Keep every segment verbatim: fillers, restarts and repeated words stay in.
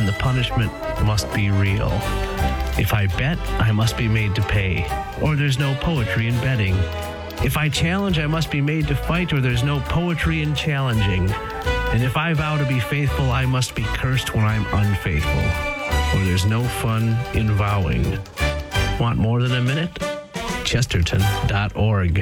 the punishment must be real. If I bet, I must be made to pay, or there's no poetry in betting. If I challenge, I must be made to fight, or there's no poetry in challenging. And if I vow to be faithful, I must be cursed when I'm unfaithful, or there's no fun in vowing. Want more than a minute? Chesterton dot org.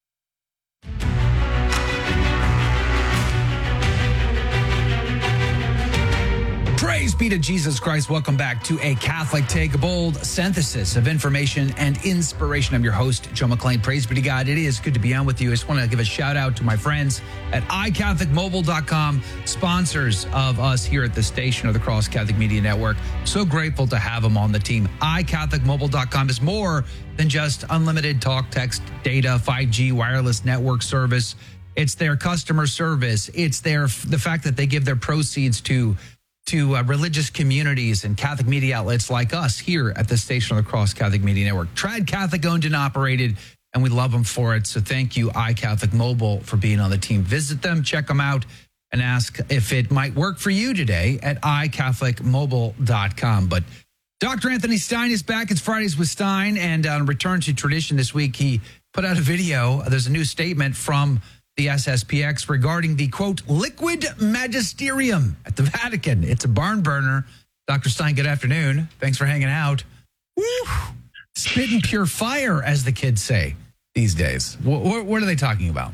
Praise be to Jesus Christ. Welcome back to A Catholic Take, a bold synthesis of information and inspiration. I'm your host, Joe McClain. Praise be to God. It is good to be on with you. I just want to give a shout out to my friends at i catholic mobile dot com, sponsors of us here at the station of the Cross Catholic Media Network. So grateful to have them on the team. i catholic mobile dot com is more than just unlimited talk, text, data, five G wireless network service. It's their customer service. It's their the fact that they give their proceeds to to uh, religious communities and Catholic media outlets like us here at the Station of the Cross Catholic Media Network. Trad Catholic owned and operated, and we love them for it. So thank you, iCatholic Mobile, for being on the team. Visit them, check them out, and ask if it might work for you today at i catholic mobile dot com. But Doctor Anthony Stein is back. It's Fridays with Stein, and on Return to Tradition this week, he put out a video. There's a new statement from the S S P X regarding the, quote, liquid magisterium at the Vatican. It's a barn burner. Doctor Stein, good afternoon. Thanks for hanging out. Woo! Spitting pure fire, as the kids say these days. What, what are they talking about?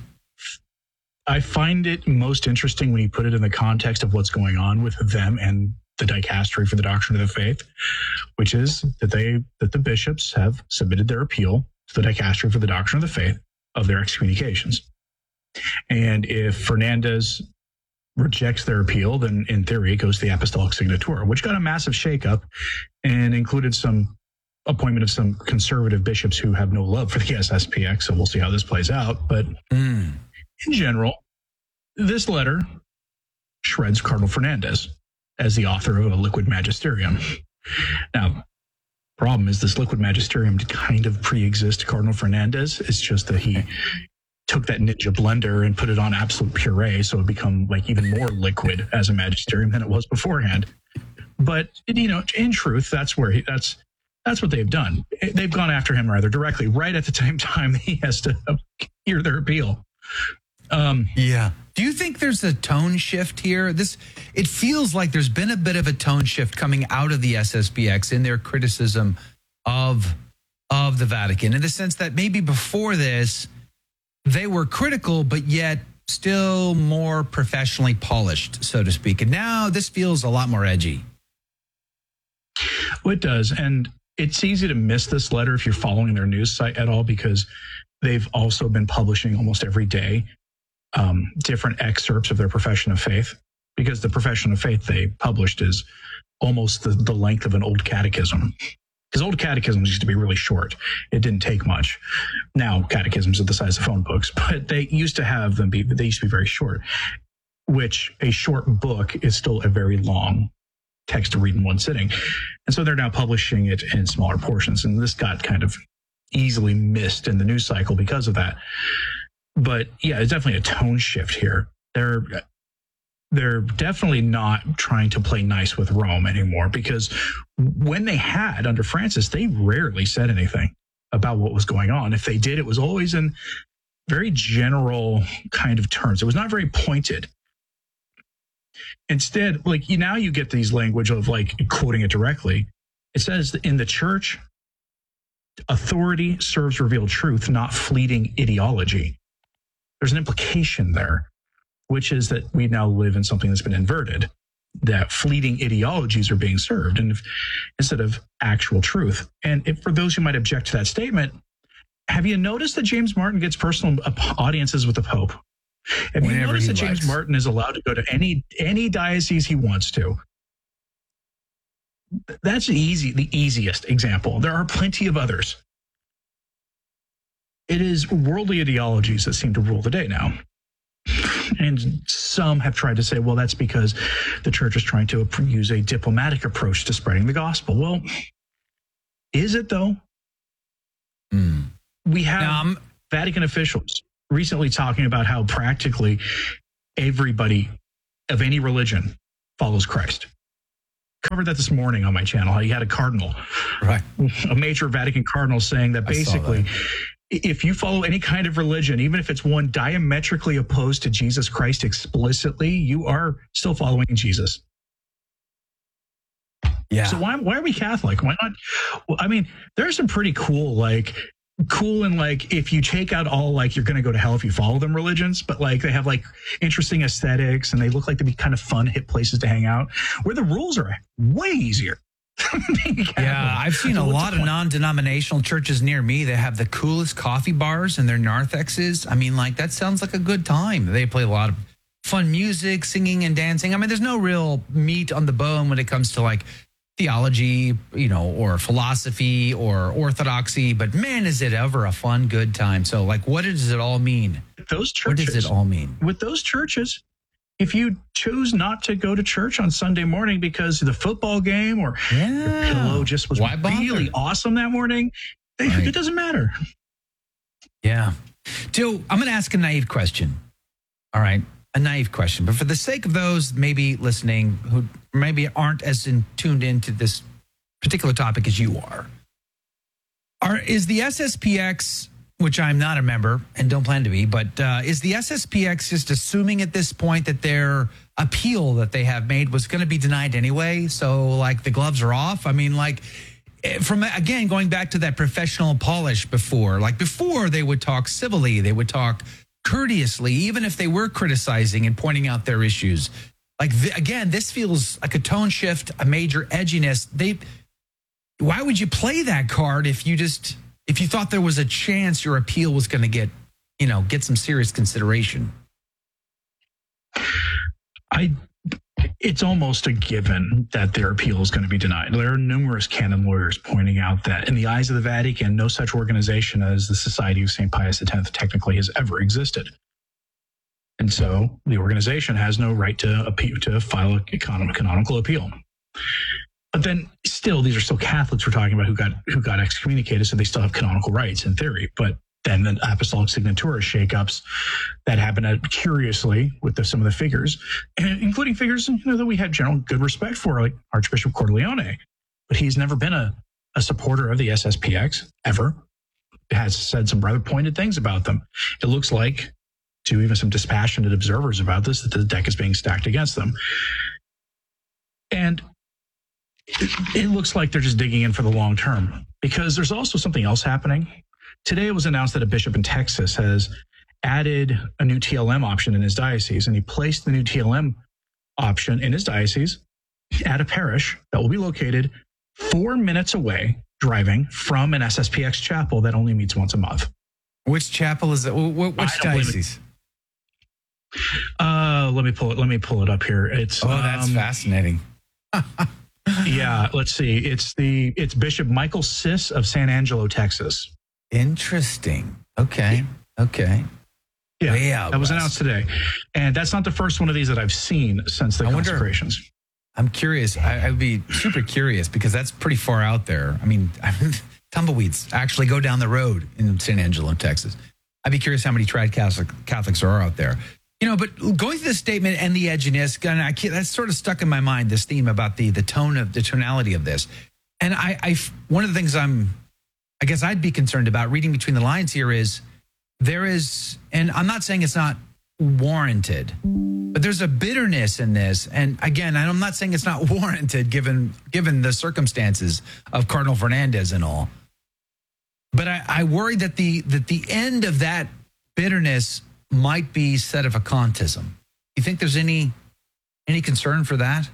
I find it most interesting when you put it in the context of what's going on with them and the dicastery for the doctrine of the faith, which is that they that the bishops have submitted their appeal to the dicastery for the doctrine of the faith of their excommunications. And if Fernandez rejects their appeal, then in theory it goes to the Apostolic Signatura, which got a massive shakeup and included some appointment of some conservative bishops who have no love for the S S P X. So we'll see how this plays out. But mm. in general, this letter shreds Cardinal Fernandez as the author of a liquid magisterium. Now, problem is this liquid magisterium did kind of pre-exist Cardinal Fernandez. It's just that he took that ninja blender and put it on absolute puree, so it become like even more liquid as a magisterium than it was beforehand. But you know, in truth, that's where he, that's that's what they've done. They've gone after him rather directly, right at the same time he has to hear their appeal. Um, yeah. Do you think there's a tone shift here? This it feels like there's been a bit of a tone shift coming out of the S S P X in their criticism of of the Vatican, in the sense that maybe before this, they were critical, but yet still more professionally polished, so to speak. And now this feels a lot more edgy. Well, it does. And it's easy to miss this letter if you're following their news site at all, because they've also been publishing almost every day um, different excerpts of their profession of faith, because the profession of faith they published is almost the, the length of an old catechism. Because old catechisms used to be really short. It didn't take much. Now catechisms are the size of phone books, but they used to have them be, they used to be very short, which a short book is still a very long text to read in one sitting. And so they're now publishing it in smaller portions. And this got kind of easily missed in the news cycle because of that. But yeah, it's definitely a tone shift here. They're They're definitely not trying to play nice with Rome anymore, because when they had under Francis, they rarely said anything about what was going on. If they did, it was always in very general kind of terms. It was not very pointed. Instead, like you, now you get these language of like quoting it directly. It says in the church, authority serves revealed truth, not fleeting ideology. There's an implication there, which is that we now live in something that's been inverted, that fleeting ideologies are being served and if, instead of actual truth. And if, for those who might object to that statement, have you noticed that James Martin gets personal audiences with the Pope? Have you Whenever noticed that likes. James Martin is allowed to go to any any diocese he wants to? That's the easy, the easiest example. There are plenty of others. It is worldly ideologies that seem to rule the day now. And some have tried to say, well, that's because the church is trying to use a diplomatic approach to spreading the gospel. Well, is it though? Mm. We have um, Vatican officials recently talking about how practically everybody of any religion follows Christ. covered that this morning on my channel, how you had a cardinal, right, a major Vatican cardinal saying that basically, if you follow any kind of religion, even if it's one diametrically opposed to Jesus Christ explicitly, you are still following Jesus. Yeah. So why why are we Catholic? Why not? Well, I mean, there's some pretty cool, like, cool and like, if you take out all, like, you're going to go to hell if you follow them religions, but like they have like interesting aesthetics and they look like to be kind of fun, hip places to hang out, where the rules are way easier. Yeah, I've seen so a lot of non-denominational churches near me that have the coolest coffee bars and their narthexes. I mean, like, that sounds like a good time. They play a lot of fun music, singing and dancing. I mean, there's no real meat on the bone when it comes to like theology, you know, or philosophy or orthodoxy, but man, is it ever a fun, good time. So like, what does it all mean? Those churches, what does it all mean? With those churches, if you choose not to go to church on Sunday morning because the football game or yeah. your pillow just was really awesome that morning, right. It doesn't matter. Yeah. Joe, I'm going to ask a naive question. All right. A naive question, but for the sake of those maybe listening who maybe aren't as in, tuned into this particular topic as you are, are is the S S P X, which I'm not a member and don't plan to be, but uh, is the S S P X just assuming at this point that their appeal that they have made was going to be denied anyway? So like the gloves are off? I mean, like from, again, going back to that professional polish before, like before they would talk civilly, they would talk courteously, even if they were criticizing and pointing out their issues. Like, the, again, this feels like a tone shift, a major edginess. They, why would you play that card if you just, if you thought there was a chance your appeal was going to get, you know, get some serious consideration? I, it's almost a given that their appeal is going to be denied. There are numerous canon lawyers pointing out that in the eyes of the Vatican, no such organization as the Society of Saint Pius X technically has ever existed. And so the organization has no right to appeal, to file a canonical appeal. But then still, these are still Catholics we're talking about who got who got excommunicated, so they still have canonical rights in theory. But then the Apostolic Signatura shakeups that happened uh, curiously with the, some of the figures, and including figures, you know, that we had general good respect for, like Archbishop Cordileone. But he's never been a, a supporter of the S S P X, ever. Has said some rather pointed things about them. It looks like, to even some dispassionate observers about this, that the deck is being stacked against them. And it, it looks like they're just digging in for the long term, because there's also something else happening. Today it was announced that a bishop in Texas has added a new T L M option in his diocese, and he placed the new T L M option in his diocese at a parish that will be located four minutes away driving from an S S P X chapel that only meets once a month. Which chapel is it? Which diocese? Uh, let me pull it. Let me pull it up here. It's oh, that's um, fascinating. Yeah, let's see. It's the it's Bishop Michael Siss of San Angelo, Texas. Interesting. Okay. Okay. Yeah, yeah that was announced today, and that's not the first one of these that I've seen since the I consecrations. Wonder, I'm curious. I, I'd be super curious because that's pretty far out there. I mean, tumbleweeds actually go down the road in San Angelo, Texas. I'd be curious how many tried Catholic, Catholics are out there. You know, but going through the statement and the edginess, and I can't, that's sort of stuck in my mind, this theme about the the tone of the tonality of this. And I, I, one of the things I'm, I guess I'd be concerned about reading between the lines here is there is, and I'm not saying it's not warranted, but there's a bitterness in this. And again, I'm not saying it's not warranted given given the circumstances of Cardinal Fernandez and all. But I, I worry that the that the end of that bitterness might be sedevacantism. You think there's any any concern for that?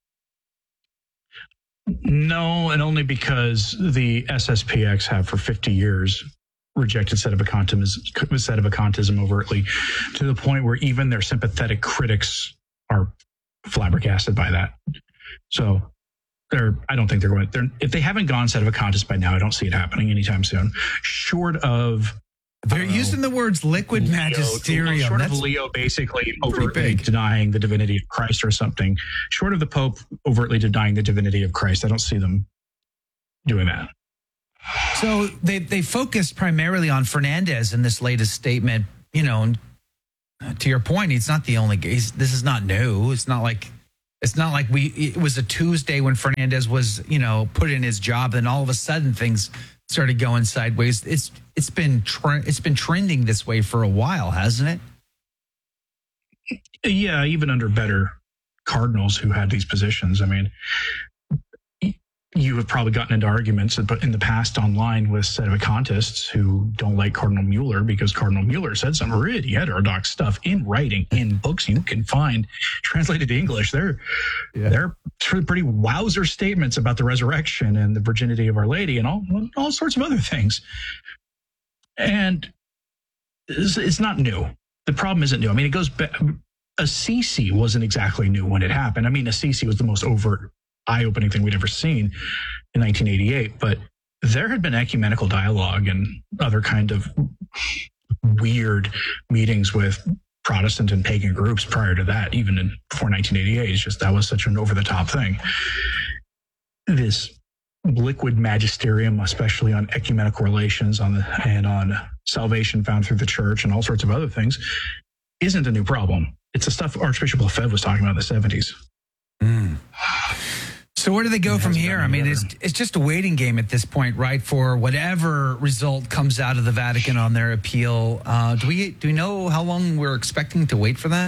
No, and only because the S S P X have for fifty years rejected sedevacantism, sedevacantism overtly, to the point where even their sympathetic critics are flabbergasted by that. So they're, I don't think they're going, they're, if they haven't gone sedevacantist by now, I don't see it happening anytime soon. Short of, they're using know, the words liquid Leo, magisterium. Short That's of Leo basically overtly denying the divinity of Christ or something. Short of the Pope overtly denying the divinity of Christ, I don't see them doing that. So they they focused primarily on Fernandez in this latest statement. You know, to your point, he's not the only. He's, this is not new. It's not like It's not like we, it was a Tuesday when Fernandez was, you know, put in his job, and all of a sudden things started going sideways. It's it's been tre- it's been trending this way for a while, hasn't it? Yeah, even under better Cardinals who had these positions. I mean, you have probably gotten into arguments in the past online with sedevacantists who don't like Cardinal Mueller because Cardinal Mueller said some really heterodox stuff in writing, in books you can find translated to English. They're, yeah. they're pretty wowzer statements about the resurrection and the virginity of Our Lady and all, all sorts of other things. And it's, it's not new. The problem isn't new. I mean, it goes back. Assisi wasn't exactly new when it happened. I mean, Assisi was the most overt, eye-opening thing we'd ever seen in nineteen eighty-eight, but there had been ecumenical dialogue and other kind of weird meetings with Protestant and pagan groups prior to that, even in, before nineteen eighty-eight. It's just that was such an over-the-top thing. This liquid magisterium, especially on ecumenical relations on the, and on salvation found through the church and all sorts of other things, isn't a new problem. It's the stuff Archbishop Lefebvre was talking about in the seventies. Mm. So where do they go from here? I mean, it's it's just a waiting game at this point, right? For whatever result comes out of the Vatican on their appeal. Uh, do we do we know how long we're expecting to wait for that?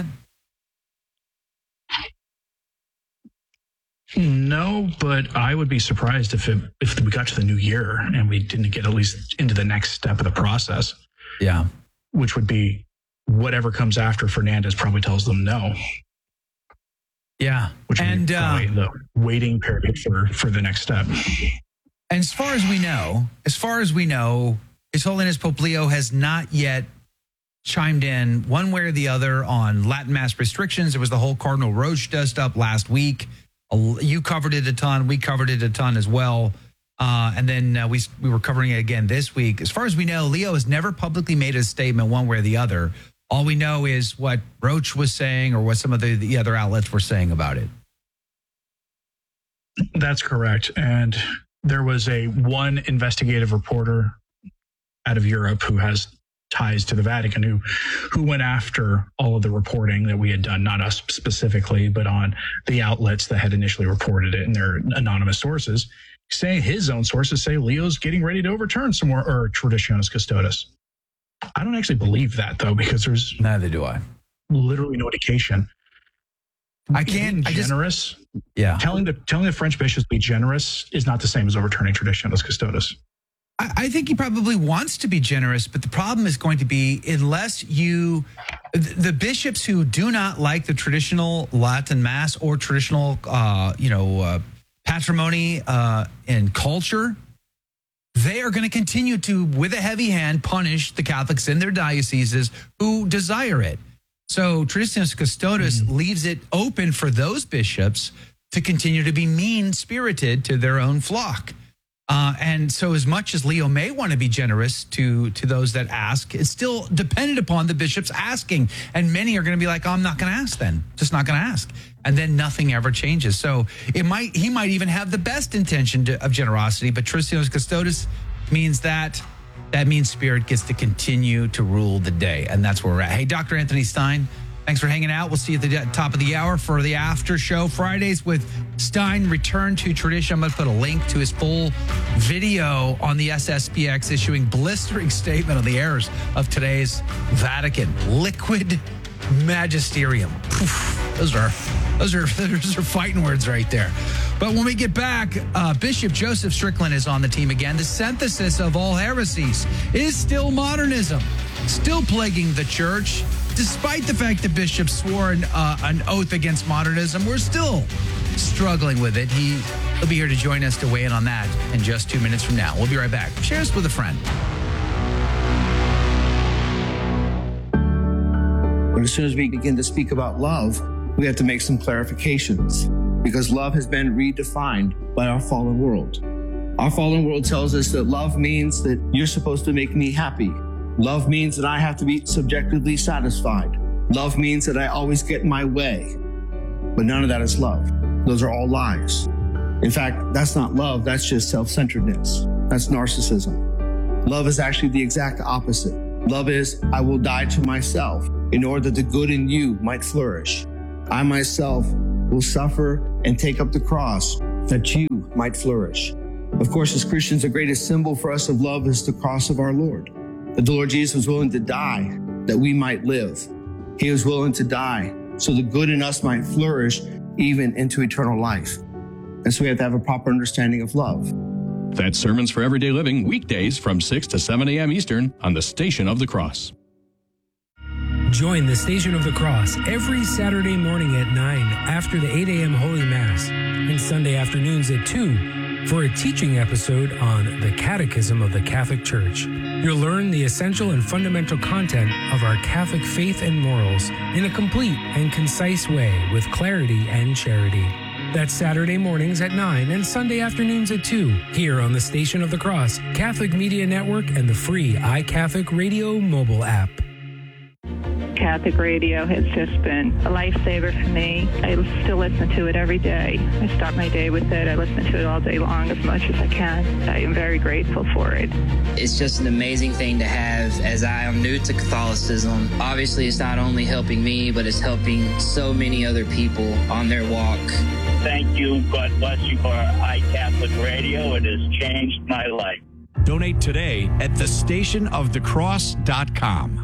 No, but I would be surprised if it, if we got to the new year and we didn't get at least into the next step of the process. Yeah, which would be whatever comes after Fernandez probably tells them no. Yeah. Which and uh, the waiting period for, for the next step. And as far as we know, as far as we know, His Holiness Pope Leo has not yet chimed in one way or the other on Latin Mass restrictions. There was the whole Cardinal Roche dust up last week. You covered it a ton. We covered it a ton as well. Uh, and then uh, we we were covering it again this week. As far as we know, Leo has never publicly made a statement one way or the other. All we know is what Roche was saying or what some of the, the other outlets were saying about it. That's correct. And there was a one investigative reporter out of Europe who has ties to the Vatican who, who went after all of the reporting that we had done, not us specifically, but on the outlets that had initially reported it and their anonymous sources, saying his own sources say Leo's getting ready to overturn some more, or Traditionis Custodes. I don't actually believe that, though, because there's neither do I. Literally no indication. I can't. Being generous. I just, yeah. Telling the telling the French bishops to be generous is not the same as overturning Traditionis Custodes. I, I think he probably wants to be generous, but the problem is going to be unless you, the bishops who do not like the traditional Latin Mass or traditional, uh, you know, uh, patrimony uh, and culture. They are going to continue to, with a heavy hand, punish the Catholics in their dioceses who desire it. So Traditionis Custodes mm-hmm. leaves it open for those bishops to continue to be mean-spirited to their own flock. Uh, and so as much as Leo may want to be generous to, to those that ask, it's still dependent upon the bishops asking. And many are going to be like, oh, I'm not going to ask then. Just not going to ask. And then nothing ever changes. So it might he might even have the best intention to, of generosity, but Traditionis Custodes means that that mean spirit gets to continue to rule the day. And that's where we're at. Hey, Doctor Anthony Stein, thanks for hanging out. We'll see you at the top of the hour for the after show. Fridays with Stein, Return to Tradition. I'm going to put a link to his full video on the S S P X issuing blistering statement on the errors of today's Vatican. Liquid magisterium. Poof, those are those are those are fighting words right there. But when we get back, uh, Bishop Joseph Strickland is on the team again. The synthesis of all heresies is still modernism, still plaguing the church. Despite the fact that bishops swore an, uh, an oath against modernism, we're still struggling with it. He, he'll be here to join us to weigh in on that in just two minutes from now. We'll be right back. Share us with a friend. But as soon as we begin to speak about love, we have to make some clarifications because love has been redefined by our fallen world. Our fallen world tells us that love means that you're supposed to make me happy. Love means that I have to be subjectively satisfied. Love means that I always get my way. But none of that is love. Those are all lies. In fact, that's not love. That's just self-centeredness. That's narcissism. Love is actually the exact opposite. Love is, I will die to myself in order that the good in you might flourish. I myself will suffer and take up the cross that you might flourish. Of course, as Christians, the greatest symbol for us of love is the cross of our Lord. That the Lord Jesus was willing to die that we might live. He was willing to die so the good in us might flourish even into eternal life. And so we have to have a proper understanding of love. That's Sermons for Everyday Living, weekdays from six to seven a.m. Eastern on the Station of the Cross. Join the Station of the Cross every Saturday morning at nine after the eight a.m. Holy Mass and Sunday afternoons at two for a teaching episode on the Catechism of the Catholic Church. You'll learn the essential and fundamental content of our Catholic faith and morals in a complete and concise way with clarity and charity. That's Saturday mornings at nine and Sunday afternoons at two here on the Station of the Cross, Catholic Media Network, and the free iCatholic Radio mobile app. Catholic radio has just been a lifesaver for me. I still listen to it every day. I start my day with it. I listen to it all day long as much as I can. I am very grateful for it. It's just an amazing thing to have as I am new to Catholicism. Obviously, it's not only helping me, but it's helping so many other people on their walk. Thank you. God bless you for iCatholic Radio. It has changed my life. Donate today at the station of the cross dot com.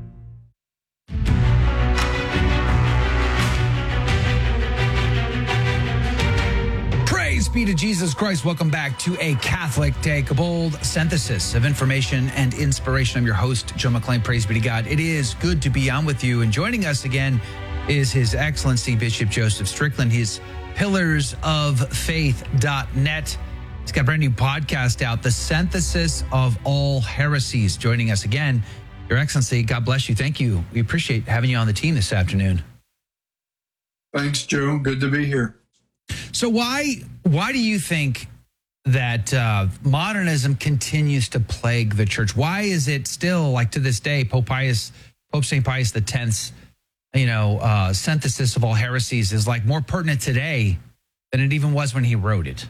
Praise be to Jesus Christ. Welcome back to A Catholic Take, a bold synthesis of information and inspiration. I'm your host, Joe McClain. Praise be to God. It is good to be on with you. And joining us again is His Excellency Bishop Joseph Strickland. He's pillars of faith dot net. He's got a brand new podcast out, The Synthesis of All Heresies. Joining us again, Your Excellency, God bless you. Thank you. We appreciate having you on the team this afternoon. Thanks, Joe. Good to be here. So why why do you think that uh, modernism continues to plague the church? Why is it still, like to this day, Pope Pius, Pope Saint Pius the tenth's, you know, uh, synthesis of all heresies is like more pertinent today than it even was when he wrote it?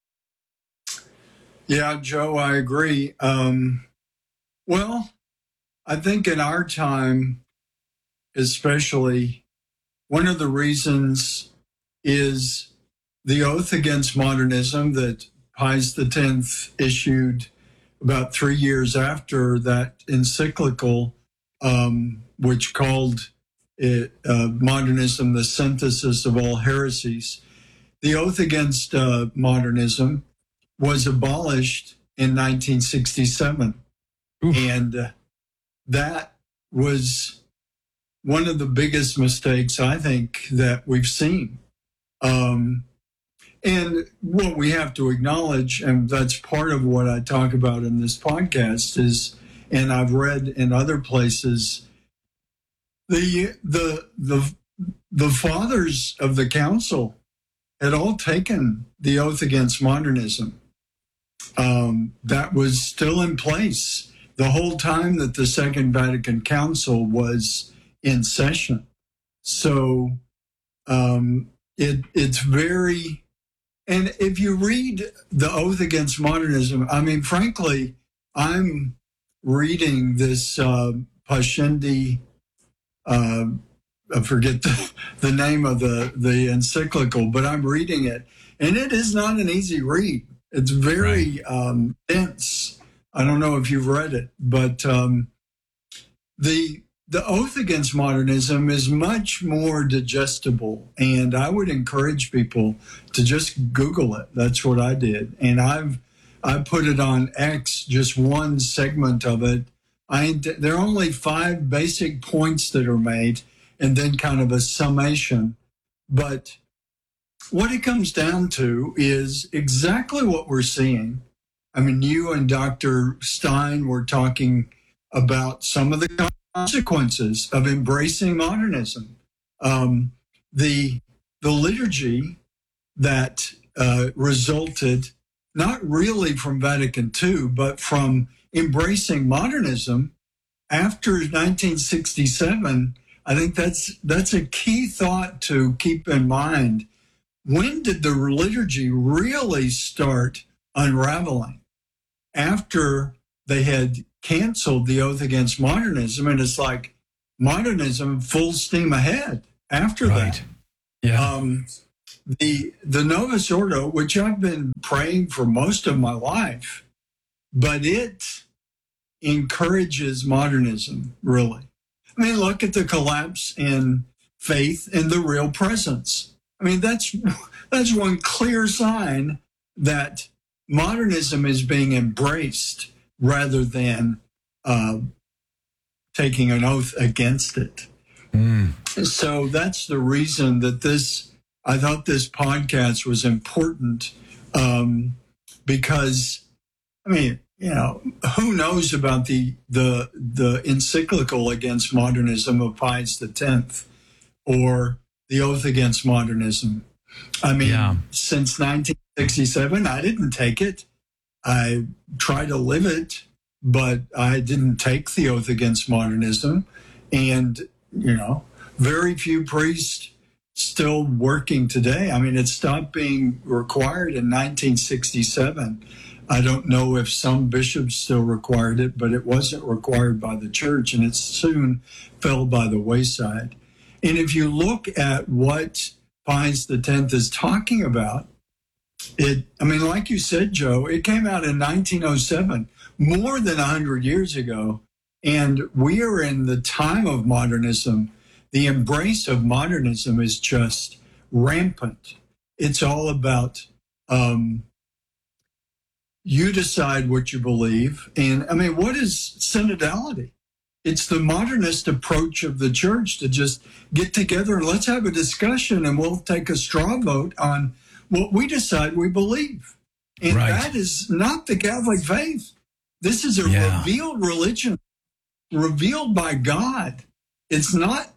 Yeah, Joe, I agree. Um, well, I think in our time, especially, one of the reasons is the oath against modernism that Pius the tenth issued about three years after that encyclical, um, which called it uh, modernism the synthesis of all heresies. The oath against uh, modernism was abolished in nineteen sixty-seven. Oof. And uh, that was one of the biggest mistakes, I think, that we've seen. Um, and what we have to acknowledge, and that's part of what I talk about in this podcast, is, and I've read in other places, the the the the fathers of the council had all taken the oath against modernism. Um, that was still in place the whole time that the Second Vatican Council was in session. So um, it it's very, and if you read the Oath Against Modernism, I mean, frankly, I'm reading this uh, Pascendi, uh, I forget the, the name of the, the encyclical, but I'm reading it, and it is not an easy read. It's very right. um, dense. I don't know if you've read it, but um, the the Oath Against Modernism is much more digestible, and I would encourage people to just Google it. That's what I did, and I've I put it on X, just one segment of it. I there are only five basic points that are made, and then kind of a summation, but what it comes down to is exactly what we're seeing. I mean, you and Doctor Stein were talking about some of the consequences of embracing modernism. Um, the the liturgy that uh, resulted not really from Vatican Two, but from embracing modernism after nineteen sixty-seven. I think that's that's a key thought to keep in mind. When did the liturgy really start unraveling? After they had canceled the Oath Against Modernism, and it's like modernism full steam ahead after right. that. Yeah. Um, the the Novus Ordo, which I've been praying for most of my life, but it encourages modernism, really. I mean, look at the collapse in faith in the real presence. I mean, that's that's one clear sign that modernism is being embraced rather than uh, taking an oath against it. Mm. So that's the reason that this, I thought this podcast was important um, because, I mean, you know, who knows about the the the encyclical against modernism of Pius the Tenth or the oath against modernism? I mean, yeah. Since nineteen sixty-seven, I didn't take it. I tried to live it, but I didn't take the oath against modernism. And, you know, very few priests still working today. I mean, it stopped being required in nineteen sixty-seven. I don't know if some bishops still required it, but it wasn't required by the church, and it soon fell by the wayside. And if you look at what Pius the Tenth is talking about, it, I mean, like you said, Joe, it came out in nineteen oh seven, more than one hundred years ago, and we are in the time of modernism. The embrace of modernism is just rampant. It's all about um, you decide what you believe. And I mean, what is synodality? It's the modernist approach of the church to just get together and let's have a discussion and we'll take a straw vote on what we decide we believe. And right. That is not the Catholic faith. This is a yeah. revealed religion, revealed by God. It's not,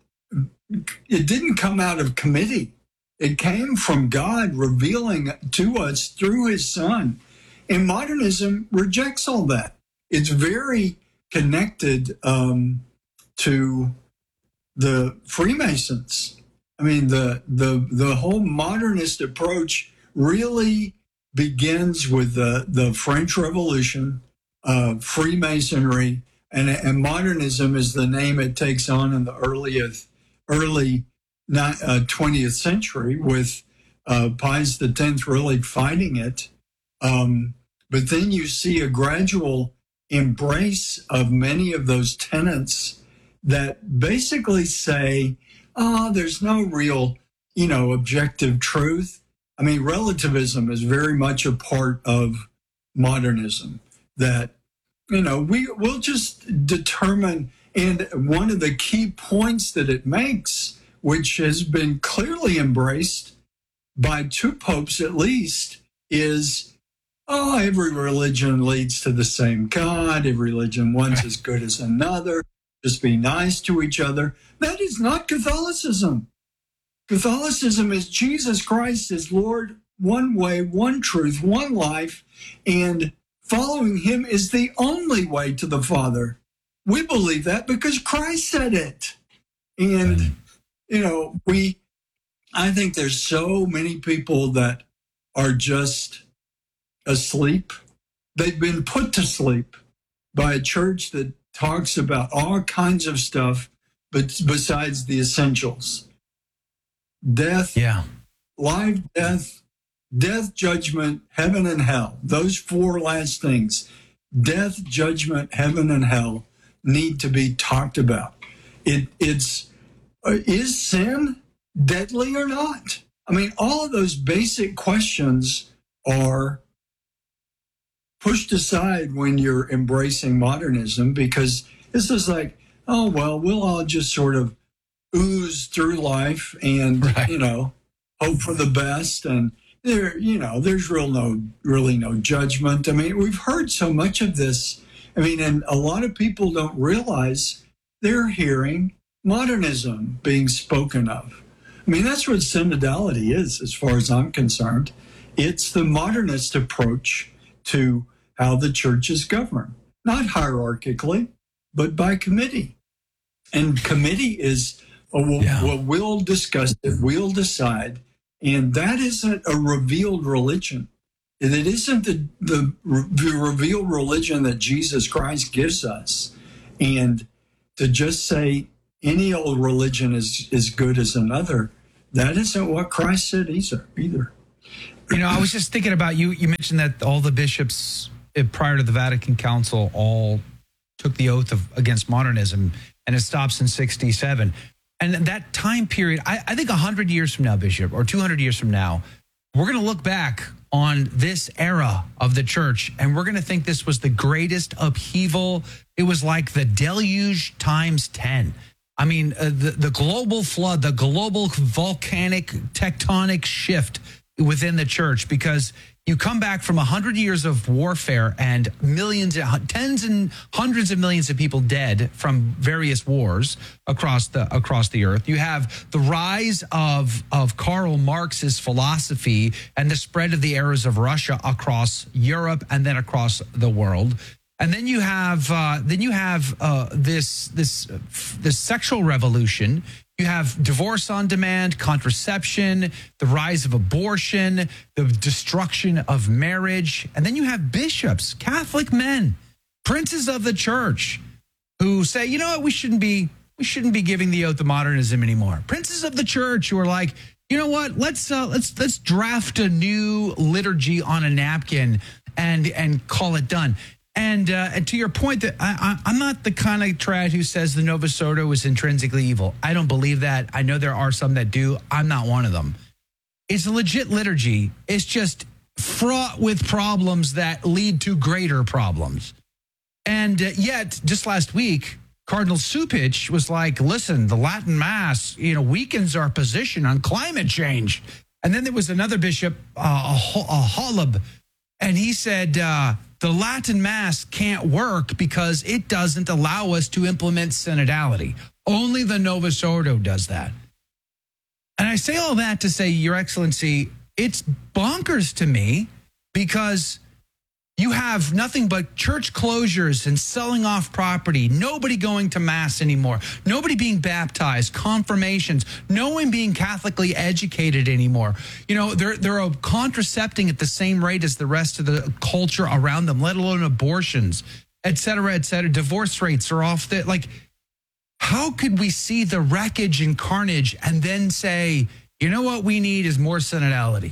it didn't come out of committee. It came from God revealing to us through his Son. And modernism rejects all that. It's very connected um, to the Freemasons. I mean, the the the whole modernist approach really begins with the, the French Revolution, uh, Freemasonry, and, and modernism is the name it takes on in the earliest, early uh, twentieth century with uh, Pius the Tenth really fighting it. Um, but then you see a gradual embrace of many of those tenets that basically say, oh, there's no real, you know, objective truth. I mean, relativism is very much a part of modernism that, you know, we will just determine. And one of the key points that it makes, which has been clearly embraced by two popes at least, is, oh, every religion leads to the same God. Every religion one's as good as another. Just be nice to each other. That is not Catholicism. Catholicism is Jesus Christ is Lord, one way, one truth, one life, and following him is the only way to the Father. We believe that because Christ said it. And, you know, we, I think there's so many people that are just asleep. They've been put to sleep by a church that talks about all kinds of stuff, but besides the essentials. Death, yeah. life, death, death, judgment, heaven and hell. Those four last things, death, judgment, heaven and hell, need to be talked about. It, it's, uh, is sin deadly or not? I mean, all of those basic questions are pushed aside when you're embracing modernism, because this is like, oh, well, we'll all just sort of ooze through life and, right. you know, hope for the best. And there, you know, there's real no, really no judgment. I mean, we've heard so much of this. I mean, and a lot of people don't realize they're hearing modernism being spoken of. I mean, that's what synodality is, as far as I'm concerned. It's the modernist approach to how the church is governed, not hierarchically, but by committee. And committee is, a, yeah. well, we'll discuss it, we'll decide, and that isn't a revealed religion. It isn't the, the, the revealed religion that Jesus Christ gives us. And to just say any old religion is as good as another, that isn't what Christ said either. either. You know, I was just thinking about you. You mentioned that all the bishops prior to the Vatican Council all took the oath of against modernism, and it stops in sixty-seven. And that time period, I, I think one hundred years from now, Bishop, or two hundred years from now, we're going to look back on this era of the church, and we're going to think this was the greatest upheaval. It was like the deluge times ten. I mean, uh, the, the global flood, the global volcanic tectonic shift within the church, because you come back from one hundred years of warfare and millions, tens and hundreds of millions of people dead from various wars across the across the earth. You have the rise of, of Karl Marx's philosophy and the spread of the errors of Russia across Europe and then across the world. And then you have uh, then you have uh, this this uh, this sexual revolution. You have divorce on demand, contraception, the rise of abortion, the destruction of marriage. And then you have bishops, Catholic men, princes of the church, who say, you know what, we shouldn't be we shouldn't be giving the oath of modernism anymore. Princes of the church who are like, you know what, let's uh, let's let's draft a new liturgy on a napkin and and call it done. And, uh, and to your point, that I, I, I'm not the kind of trad who says the Novus Ordo is intrinsically evil. I don't believe that. I know there are some that do. I'm not one of them. It's a legit liturgy. It's just fraught with problems that lead to greater problems. And uh, yet, just last week, Cardinal Cupich was like, listen, the Latin Mass, you know, weakens our position on climate change. And then there was another bishop, uh, a, a Holub, and he said, uh, the Latin Mass can't work because it doesn't allow us to implement synodality. Only the Novus Ordo does that. And I say all that to say, Your Excellency, it's bonkers to me because you have nothing but church closures and selling off property, nobody going to Mass anymore, nobody being baptized, confirmations, no one being Catholically educated anymore. You know, they're, they're contracepting at the same rate as the rest of the culture around them, let alone abortions, et cetera, et cetera. Divorce rates are off the, like, how could we see the wreckage and carnage and then say, you know what we need is more synodality?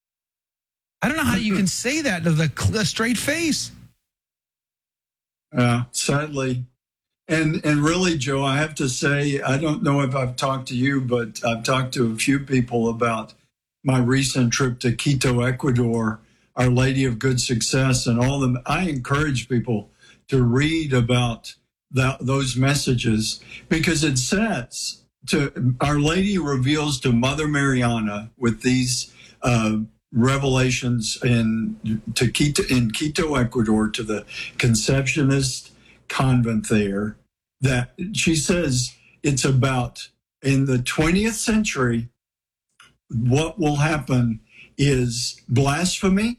I don't know how you can say that to the, the straight face. Uh, sadly. And and really, Joe, I have to say, I don't know if I've talked to you, but I've talked to a few people about my recent trip to Quito, Ecuador, Our Lady of Good Success, and all them. I encourage people to read about that, those messages, because it says, to Our Lady reveals to Mother Mariana with these uh revelations in to Quito, in Quito, Ecuador, to the Conceptionist convent there, that she says it's about in the twentieth century, what will happen is blasphemy,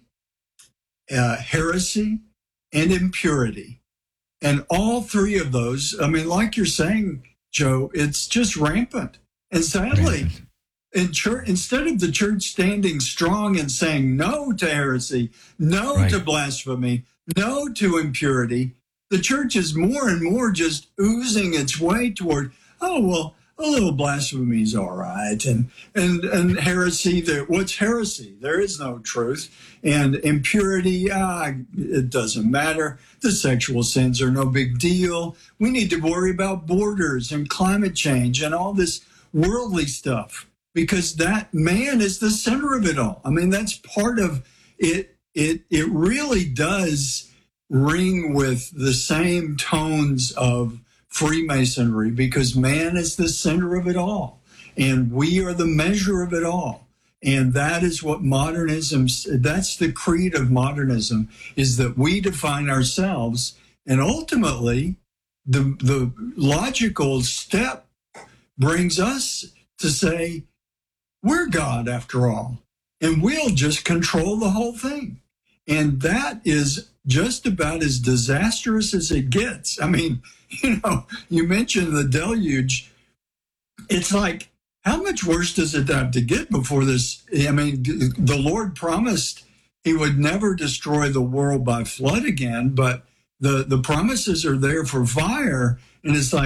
uh, heresy, and impurity. And all three of those, I mean, like you're saying, Joe, it's just rampant. And sadly, In church, instead of the church standing strong and saying no to heresy, no right. to blasphemy, no to impurity, the church is more and more just oozing its way toward, oh, well, a little blasphemy is all right. And, and, and heresy, there, what's heresy? There is no truth. And impurity, ah, it doesn't matter. The sexual sins are no big deal. We need to worry about borders and climate change and all this worldly stuff, because that man is the center of it all. I mean, that's part of it. It it really does ring with the same tones of Freemasonry, because man is the center of it all, and we are the measure of it all. And that is what modernism, that's the creed of modernism, is that we define ourselves. And ultimately, the the logical step brings us to say, we're God after all, and we'll just control the whole thing. And that is just about as disastrous as it gets. I mean, you know, you mentioned the deluge. It's like, how much worse does it have to get before this? I mean, the Lord promised he would never destroy the world by flood again, but the, the promises are there for fire. And it's like,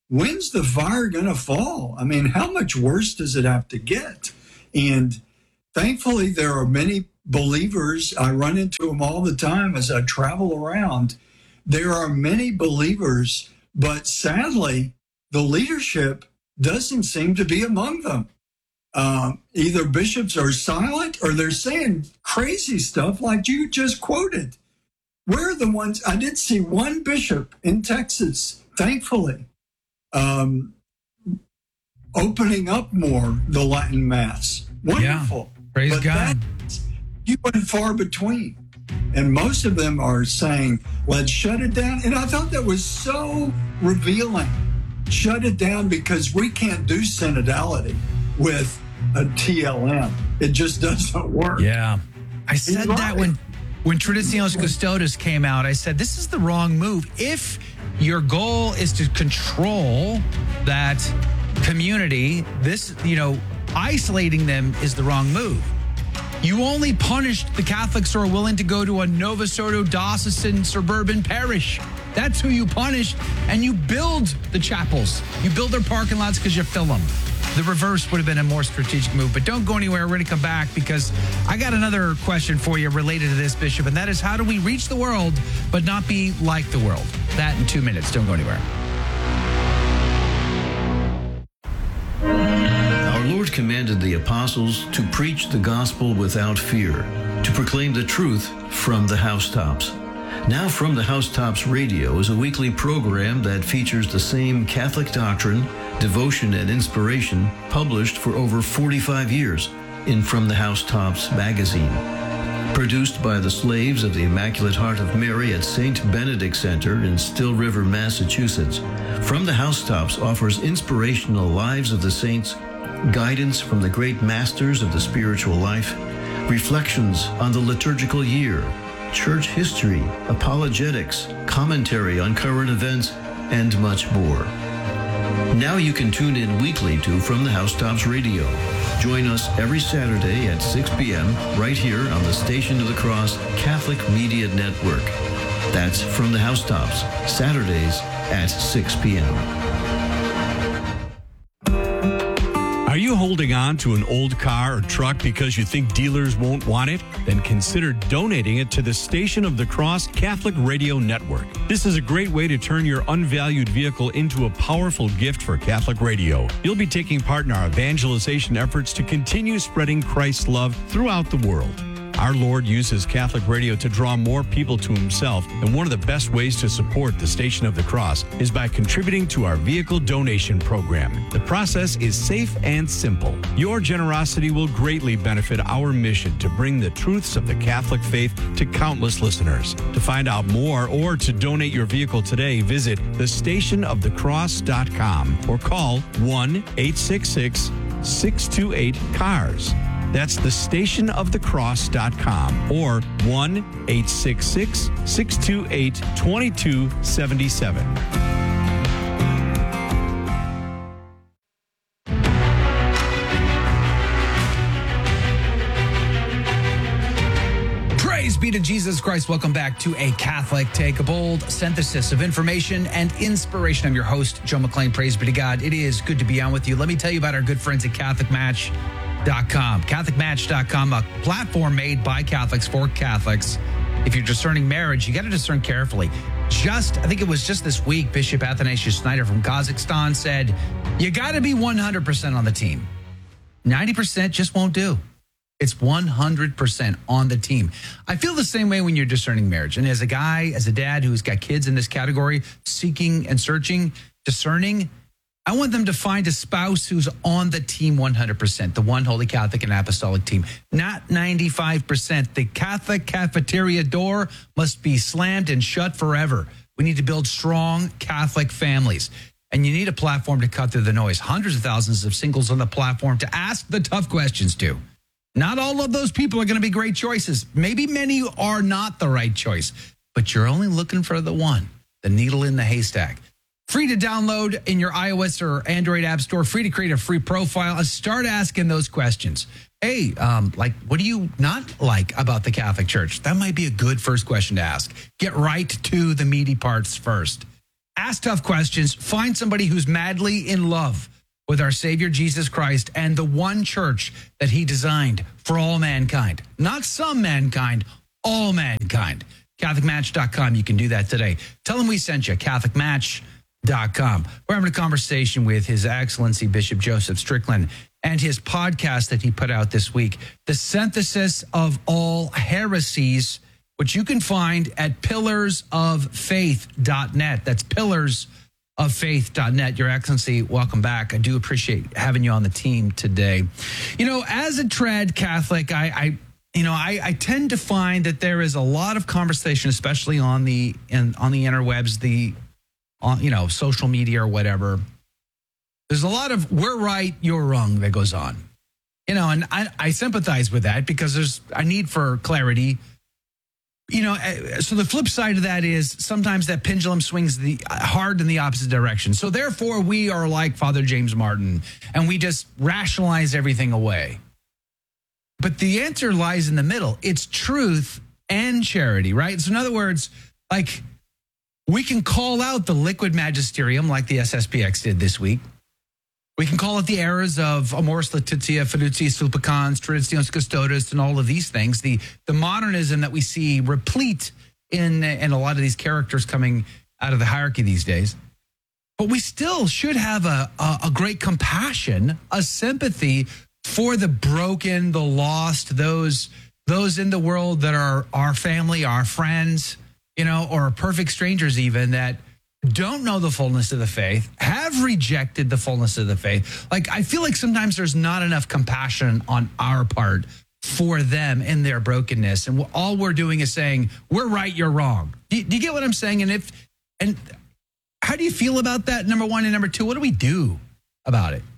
when's the fire going to fall? I mean, how much worse does it have to get? And thankfully, there are many believers. I run into them all the time as I travel around. There are many believers, but sadly, the leadership doesn't seem to be among them. Um, either bishops are silent or they're saying crazy stuff like you just quoted. We're the ones, I did see one bishop in Texas, thankfully, um, opening up more the Latin Mass. Wonderful. Yeah, praise but God. That's few and far between. And most of them are saying, let's shut it down. And I thought that was so revealing. Shut it down because we can't do synodality with a T L M. It just doesn't work. Yeah. I said right. that when, when Traditionis Custodes came out, I said, this is the wrong move. If your goal is to control that community, this, you know, isolating them is the wrong move. You only punished the Catholics who are willing to go to a Novus Ordo diocesan suburban parish. That's who you punished. And you build the chapels. You build their parking lots because you fill them. The reverse would have been a more strategic move. But don't go anywhere. We're going to come back because I got another question for you related to this, Bishop. And that is, how do we reach the world but not be like the world? That in two minutes. Don't go anywhere. Our Lord commanded the apostles to preach the gospel without fear, to proclaim the truth from the housetops. Now From the Housetops Radio is a weekly program that features the same Catholic doctrine, devotion, and inspiration published for over forty-five years in From the Housetops magazine. Produced by the slaves of the Immaculate Heart of Mary at Saint Benedict Center in Still River, Massachusetts, From the Housetops offers inspirational lives of the saints, guidance from the great masters of the spiritual life, reflections on the liturgical year, church history, apologetics, commentary on current events, and much more. Now you can tune in weekly to From the Housetops Radio. Join us every Saturday at six p.m. right here on the Station of the Cross Catholic Media Network. That's From the Housetops, Saturdays at six p.m. Are you holding on to an old car or truck because you think dealers won't want it? Then consider donating it to the Station of the Cross Catholic Radio Network. This is a great way to turn your unvalued vehicle into a powerful gift for Catholic radio. You'll be taking part in our evangelization efforts to continue spreading Christ's love throughout the world. Our Lord uses Catholic radio to draw more people to himself, and one of the best ways to support the Station of the Cross is by contributing to our vehicle donation program. The process is safe and simple. Your generosity will greatly benefit our mission to bring the truths of the Catholic faith to countless listeners. To find out more or to donate your vehicle today, visit the station of the cross dot com or call one eight six six, six two eight, C A R S. That's the station of the cross dot com or one eight six six, six two eight, two two seven seven. Praise be to Jesus Christ. Welcome back to A Catholic Take, a bold synthesis of information and inspiration. I'm your host, Joe McClain. Praise be to God. It is good to be on with you. Let me tell you about our good friends at Catholic Match dot com. Catholic Match dot com, a platform made by Catholics for Catholics. If you're discerning marriage, you got to discern carefully. Just, I think it was just this week, Bishop Athanasius Snyder from Kazakhstan said, you got to be one hundred percent on the team. ninety percent just won't do. It's one hundred percent on the team. I feel the same way when you're discerning marriage. And as a guy, as a dad who's got kids in this category, seeking and searching, discerning, I want them to find a spouse who's on the team one hundred percent, the one Holy Catholic and Apostolic team, not ninety-five percent. The Catholic cafeteria door must be slammed and shut forever. We need to build strong Catholic families. And you need a platform to cut through the noise. Hundreds of thousands of singles on the platform to ask the tough questions to. Not all of those people are going to be great choices. Maybe many are not the right choice, but you're only looking for the one, the needle in the haystack. Free to download in your iOS or Android app store. Free to create a free profile and start asking those questions. Hey, um, like, what do you not like about the Catholic Church? That might be a good first question to ask. Get right to the meaty parts first. ask tough questions, find somebody who's madly in love with our Savior Jesus Christ and the one church that he designed for all mankind. Not some mankind, all mankind. Catholic Match dot com. You can do that today. Tell them we sent you, Catholic Match dot com. We're having a conversation with His Excellency Bishop Joseph Strickland and his podcast that he put out this week, The Synthesis of All Heresies, which you can find at pillars of faith dot net. That's pillars of faith dot net. Your Excellency, welcome back. I do appreciate having you on the team today. You know, as a trad Catholic, I, I you know, I, I tend to find that there is a lot of conversation, especially on the in, on the interwebs, the on you know social media or whatever. There's a lot of "we're right, you're wrong" that goes on. You know, and I, I sympathize with that because there's a need for clarity. You know, so the flip side of that is sometimes that pendulum swings the hard in the opposite direction. So therefore, we are like Father James Martin, and we just rationalize everything away. But the answer lies in the middle. It's truth and charity, right? So in other words, like we can call out the liquid magisterium like the S S P X did this week. We can call it the errors of Amoris Laetitia, Fiduciis Fulpicans, Traditionis Custodes, and all of these things. The the modernism that we see replete in, in a lot of these characters coming out of the hierarchy these days. But we still should have a, a, a great compassion, a sympathy for the broken, the lost, those those in the world that are our family, our friends, you know, or perfect strangers even that don't know the fullness of the faith, have rejected the fullness of the faith. Like, I feel like sometimes there's not enough compassion on our part for them in their brokenness. And all we're doing is saying, we're right, you're wrong. Do you, do you get what I'm saying? And if, and how do you feel about that? Number one, and number two, what do we do about it?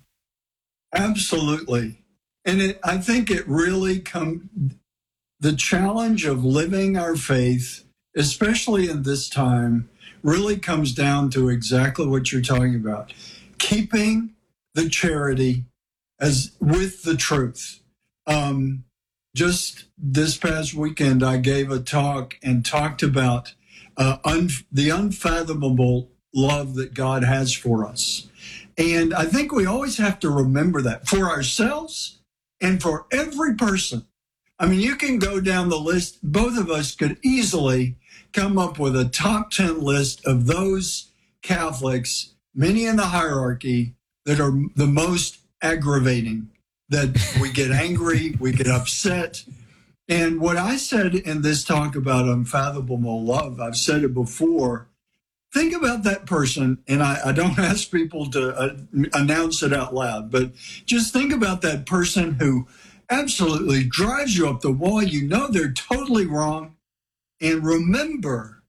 Absolutely. And it, I think it really come the challenge of living our faith, especially in this time, really comes down to exactly what you're talking about. Keeping the charity as with the truth. Um, just this past weekend, I gave a talk and talked about uh, un- the unfathomable love that God has for us. And I think we always have to remember that for ourselves and for every person. I mean, you can go down the list. Both of us could easily come up with a top ten list of those Catholics, many in the hierarchy, that are the most aggravating, that we get angry, we get upset. And what I said in this talk about unfathomable love, I've said it before, think about that person, and I, I don't ask people to uh, announce it out loud, but just think about that person who absolutely drives you up the wall. You know they're totally wrong. And remember,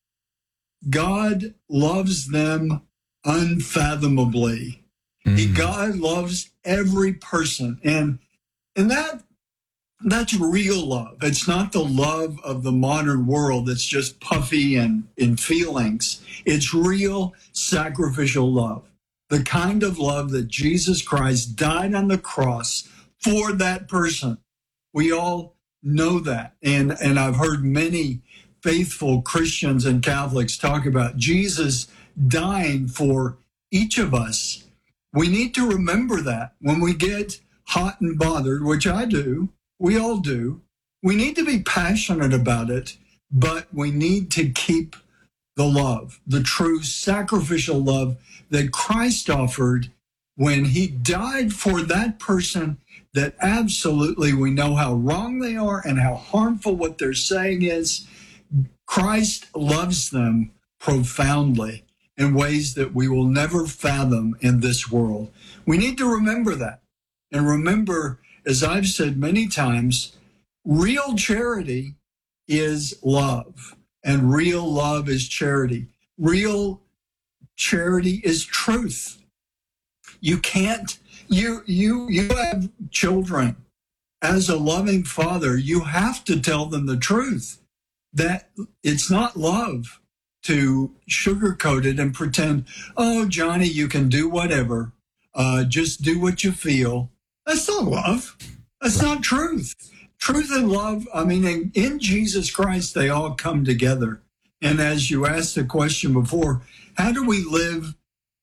God loves them unfathomably. Mm. He, God loves every person. And, and that that's real love. It's not the love of the modern world that's just puffy and in feelings. It's real sacrificial love. The kind of love that Jesus Christ died on the cross for that person. We all know that. And, and I've heard many faithful Christians and Catholics talk about Jesus dying for each of us. We need to remember that when we get hot and bothered, which I do, we all do. We need to be passionate about it, but we need to keep the love, the true sacrificial love that Christ offered when he died for that person that absolutely we know how wrong they are and how harmful what they're saying is. Christ loves them profoundly in ways that we will never fathom in this world. We need to remember that. And remember, as I've said many times, real charity is love, and real love is charity. Real charity is truth. You can't, you, you, you have children. As a loving father, you have to tell them the truth. That it's not love to sugarcoat it and pretend, oh, Johnny, you can do whatever. Uh, just do what you feel. That's not love. That's not truth. Truth and love, I mean, in, in Jesus Christ, they all come together. And as you asked the question before, how do we live?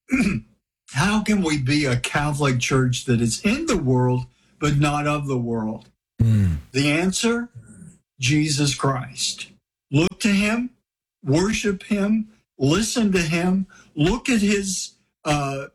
How can we be a Catholic Church that is in the world, but not of the world? Mm. The answer, Jesus Christ. Look to him, worship him, listen to him, look at his, uh,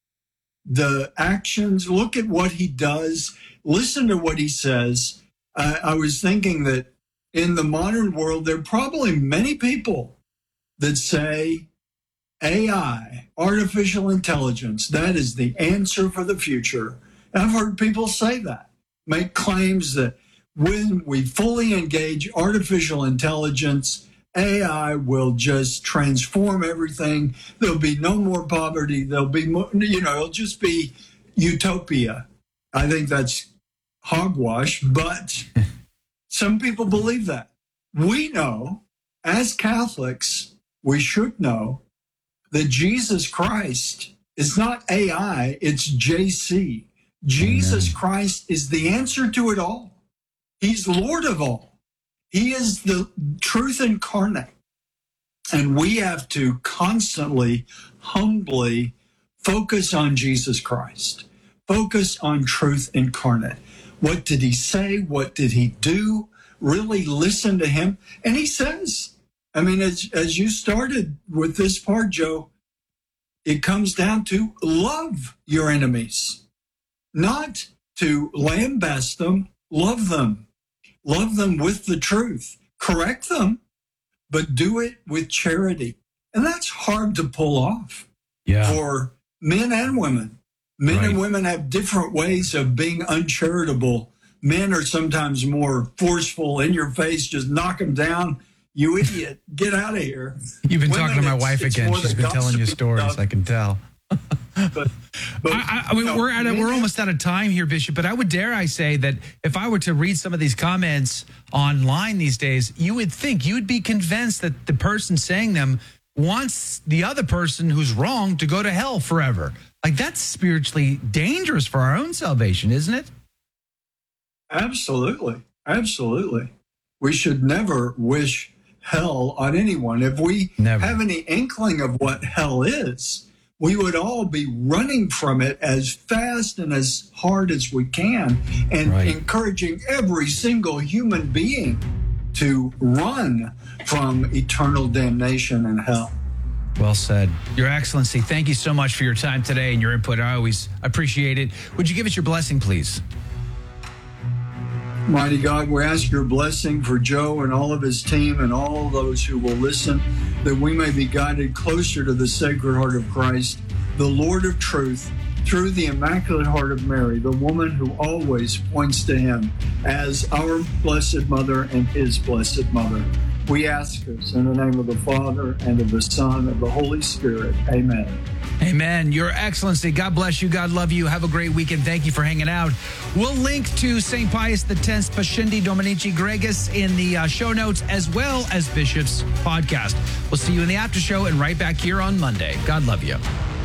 the actions, look at what he does, listen to what he says. Uh, I was thinking that in the modern world, there are probably many people that say A I, artificial intelligence, that is the answer for the future. And I've heard people say that, make claims that when we fully engage artificial intelligence, A I will just transform everything. There'll be no more poverty. There'll be more, you know, it'll just be utopia. I think that's hogwash, but some people believe that. We know, as Catholics, we should know that Jesus Christ is not A I, it's J C. Jesus Amen. Christ is the answer to it all. He's Lord of all. He is the truth incarnate. And we have to constantly, humbly focus on Jesus Christ. Focus on truth incarnate. What did he say? What did he do? Really listen to him. And he says, I mean, as, as you started with this part, Joe, it comes down to love your enemies, not to lambast them, love them. Love them with the truth. Correct them, but do it with charity. And that's hard to pull off yeah. for men and women. Men right. and women have different ways of being uncharitable. Men are sometimes more forceful, in your face, just knock them down. You idiot, get out of here. You've been women, talking to my wife again. She's been telling you stories, stuff. I can tell. But, but I, I mean, no, we're at a, we're almost out of time here, Bishop. But I would dare I say that if I were to read some of these comments online these days, you would think you would be convinced that the person saying them wants the other person who's wrong to go to hell forever. Like, that's spiritually dangerous for our own salvation, isn't it? Absolutely, absolutely. We should never wish hell on anyone. If we never. have any inkling of what hell is, we would all be running from it as fast and as hard as we can, and right. encouraging every single human being to run from eternal damnation and hell. Well said. Your Excellency, thank you so much for your time today and your input. I always appreciate it. Would you give us your blessing, please? Mighty God, we ask your blessing for Joe and all of his team and all those who will listen, that we may be guided closer to the Sacred Heart of Christ, the Lord of truth, through the Immaculate Heart of Mary, the woman who always points to him as our Blessed Mother and his Blessed Mother. We ask this in the name of the Father, and of the Son, and of the Holy Spirit. Amen. Amen. Your Excellency, God bless you. God love you. Have a great weekend. Thank you for hanging out. We'll link to Saint Pius X's Pascendi Dominici Gregis in the uh, show notes, as well as Bishop's podcast. We'll see you in the after show and right back here on Monday. God love you.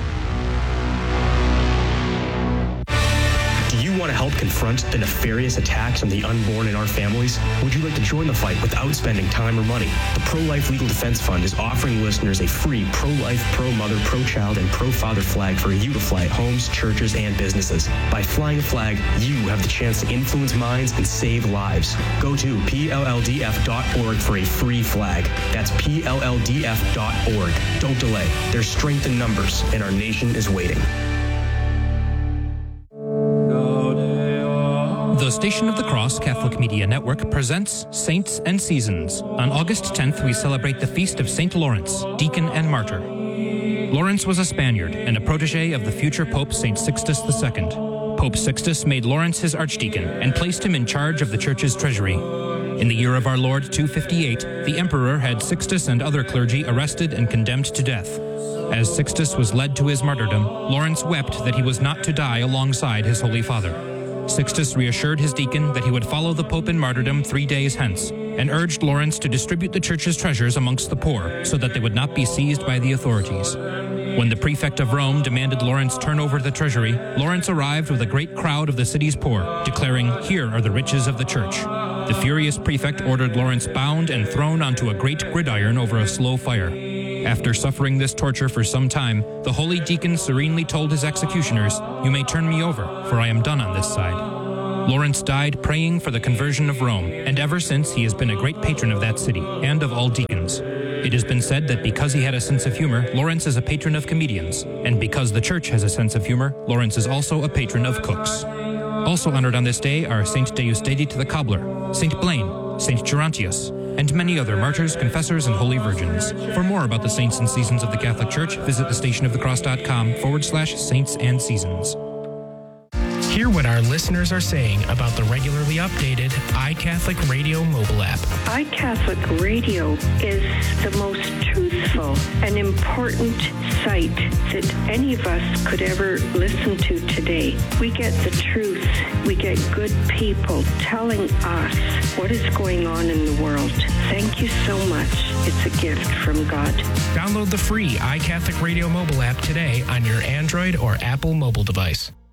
Do you want to help confront the nefarious attacks on the unborn in our families? Would you like to join the fight without spending time or money? The Pro-Life Legal Defense Fund is offering listeners a free pro-life, pro-mother, pro-child, and pro-father flag for you to fly at homes, churches, and businesses. By flying a flag, you have the chance to influence minds and save lives. Go to P L L D F dot org for a free flag. That's P L L D F dot org. Don't delay. There's strength in numbers, and our nation is waiting. The Station of the Cross Catholic Media Network presents Saints and Seasons. On August tenth, we celebrate the feast of Saint Lawrence, deacon and martyr. Lawrence was a Spaniard and a protege of the future Pope Saint Sixtus the Second. Pope Sixtus made Lawrence his archdeacon and placed him in charge of the church's treasury. In the year of our Lord two fifty-eight, the emperor had Sixtus and other clergy arrested and condemned to death. As Sixtus was led to his martyrdom, Lawrence wept that he was not to die alongside his Holy Father. Sixtus reassured his deacon that he would follow the Pope in martyrdom three days hence, and urged Lawrence to distribute the church's treasures amongst the poor so that they would not be seized by the authorities. When the prefect of Rome demanded Lawrence turn over the treasury, Lawrence arrived with a great crowd of the city's poor, declaring, "Here are the riches of the church." The furious prefect ordered Lawrence bound and thrown onto a great gridiron over a slow fire. After suffering this torture for some time, the holy deacon serenely told his executioners, "You may turn me over, for I am done on this side." Lawrence died praying for the conversion of Rome, and ever since he has been a great patron of that city and of all deacons. It has been said that because he had a sense of humor, Lawrence is a patron of comedians, and because the church has a sense of humor, Lawrence is also a patron of cooks. Also honored on this day are Saint Deusdedit the Cobbler, Saint Blaine, Saint Gerontius, and many other martyrs, confessors, and holy virgins. For more about the saints and seasons of the Catholic Church, visit thestationofthecross.com forward slash saints and seasons. Hear what our listeners are saying about the regularly updated iCatholic Radio mobile app. iCatholic Radio is the most truthful and important site that any of us could ever listen to today. We get the truth. We get good people telling us what is going on in the world. Thank you so much. It's a gift from God. Download the free iCatholic Radio mobile app today on your Android or Apple mobile device.